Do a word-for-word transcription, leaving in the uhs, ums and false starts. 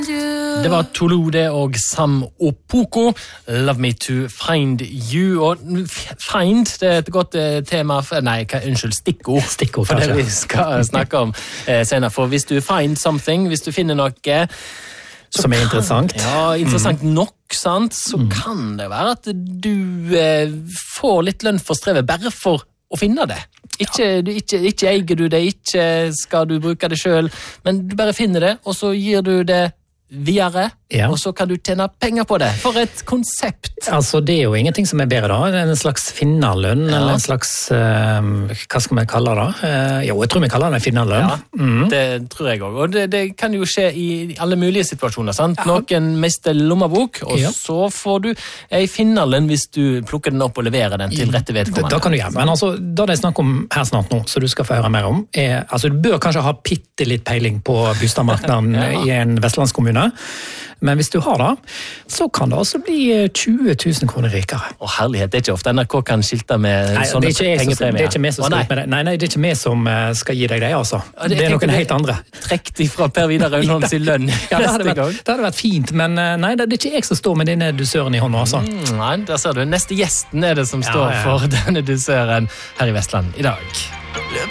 Det var Tolode og Sam Opoko, Love Me To Find You. Og find, det er et godt tema, for, nei, unnskyld, stikkord, stikkord for det vi skal snakke om eh, senere. For hvis du find something, hvis du finner noe som er interessant. Kan, ja, interessant mm. nok, sant? Så mm. kan det være at du eh, får litt lønn for strevet, bare for å finne det. Ikke, du, ikke, ikke eier du det, ikke skal du bruke det selv, men du bare finner det, og så gir du det videre, ja. Og så kan du tjene penger på det. For et konsept! Altså, det er jo ingenting som er bedre da. Det er en slags finnerlønn, ja. Eller en slags, uh, hva skal man kalle det? Uh, jo, jeg tror vi kaller det en finnerlønn. Ja, mm. Det tror jeg også. Og det, det kan jo skje i alle mulige situasjoner, sant? Ja. Noen mister lommebok, og ja. Så får du en finnerlønn hvis du plukker den opp og leverer den til rette vedkommende. Da, da kan du gjøre, men altså, da det er snakk om her snart nå, så du skal få høre mer om, er, altså, du bør kanskje ha bitte litt peiling på boligmarkedet ja. I en vestlandskommune. Men hvis du har det, så kan det også bli tjue tusen kroner rikere. Å herlighet, det er ikke ofte N R K kan skilte med nei, sånne pengepremier. Det er ikke vi som, nei. Nei, nei, det er ikke vi som skal gi deg det, altså. Ja, det, det er noen helt andre. Trekk de fra Per Vidar Raunholm sin lønn ja, det, hadde vært, det hadde vært fint, men nei, det er ikke jeg som står med denne dusøren i hånda, altså. Mm, nei, der ser du. Neste gjesten er det som står ja, ja. For denne dusøren her i Vestland i dag.